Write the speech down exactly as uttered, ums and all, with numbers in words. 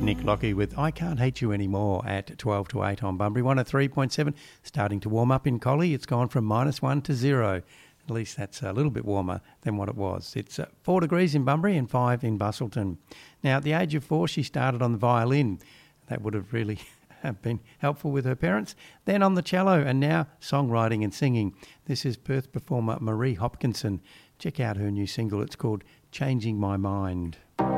Nick Lockie with I Can't Hate You Anymore at twelve to eight on Bunbury. one oh three point seven, starting to warm up in Collie. It's gone from minus one to zero. At least that's a little bit warmer than what it was. It's uh, four degrees in Bunbury and five in Busselton. Now, at the age of four, she started on the violin. That would have really been helpful with her parents. Then on the cello, and now songwriting and singing. This is Perth performer Marie Hopkinson. Check out her new single. It's called Changing My Mind.